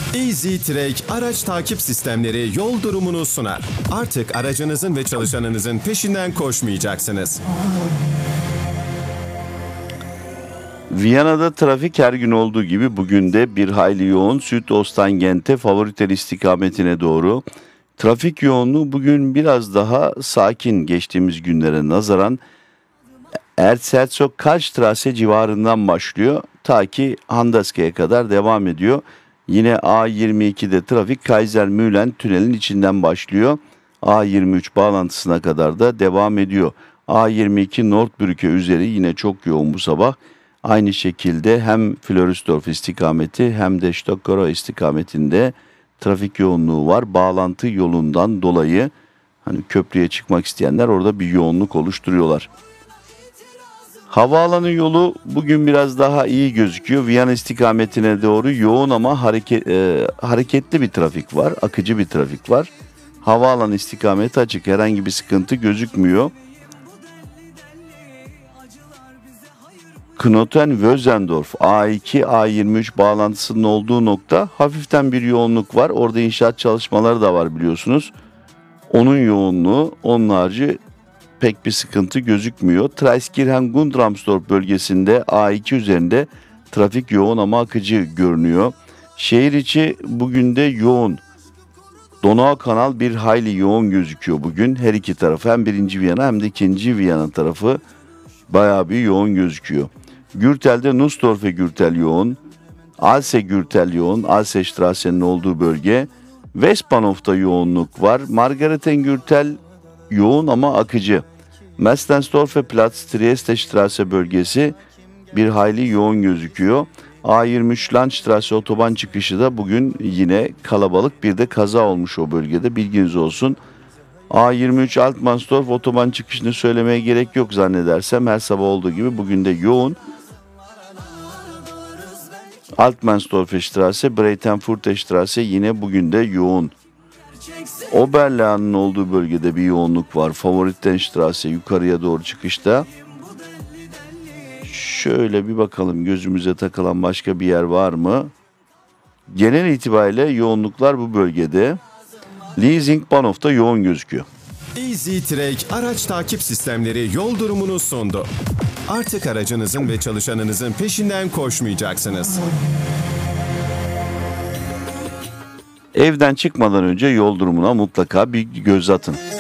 EasyTrack araç takip sistemleri yol durumunu sunar. Artık aracınızın ve çalışanınızın peşinden koşmayacaksınız. Viyana'da trafik her gün olduğu gibi bugün de bir hayli yoğun Südosttangente Favoritel istikametine doğru. Trafik yoğunluğu bugün biraz daha sakin geçtiğimiz günlere nazaran Erzherzog-Karlstraße civarından başlıyor ta ki Handeske'ye kadar devam ediyor. Yine A22'de trafik Kaisermühlen tünelin içinden başlıyor. A23 bağlantısına kadar da devam ediyor. A22 Nordbrücke üzeri yine çok yoğun bu sabah. Aynı şekilde hem Floridsdorf istikameti hem de Stockholm istikametinde trafik yoğunluğu var. Bağlantı yolundan dolayı hani köprüye çıkmak isteyenler orada bir yoğunluk oluşturuyorlar. Havaalanı yolu bugün biraz daha iyi gözüküyor. Viyana istikametine doğru yoğun ama hareketli bir trafik var. Akıcı bir trafik var. Havaalanı istikameti açık. Herhangi bir sıkıntı gözükmüyor. Knoten-Wösendorf A2 A23 bağlantısının olduğu nokta hafiften bir yoğunluk var. Orada inşaat çalışmaları da var biliyorsunuz. Onun yoğunluğu, onun harici pek bir sıkıntı gözükmüyor. Traiskirchen-Gundramsdorf bölgesinde A2 üzerinde trafik yoğun ama akıcı görünüyor. Şehir içi bugün de yoğun. Donau Kanal bir hayli yoğun gözüküyor bugün. Her iki tarafı hem 1. Viyana hem de 2. Viyana tarafı bayağı bir yoğun gözüküyor. Gürtel'de Nussdorf'e Gürtel yoğun. Alse Gürtel yoğun. Alsestrasse'nin olduğu bölge. Westbahnhof'ta yoğunluk var. Margaretengürtel yoğun ama akıcı. Mestensdorfer Platz, Triestestrasse bölgesi bir hayli yoğun gözüküyor. A23 Landstrasse otoban çıkışı da bugün yine kalabalık. Bir de kaza olmuş o bölgede, bilginiz olsun. A23 Altmannsdorf otoban çıkışını söylemeye gerek yok zannedersem. Her sabah olduğu gibi bugün de yoğun. Altmannsdorfer Strasse, Breitenfurter Strasse yine bugün de yoğun. Oberlahn'ın olduğu bölgede bir yoğunluk var. Favoritenstrasse yukarıya doğru çıkışta. Şöyle bir bakalım, gözümüze takılan başka bir yer var mı? Genel itibariyle yoğunluklar bu bölgede. Leasingbahnhof'ta yoğun gözüküyor. EasyTrack araç takip sistemleri yol durumunu sundu. Artık aracınızın ve çalışanınızın peşinden koşmayacaksınız. Evden çıkmadan önce yol durumuna mutlaka bir göz atın.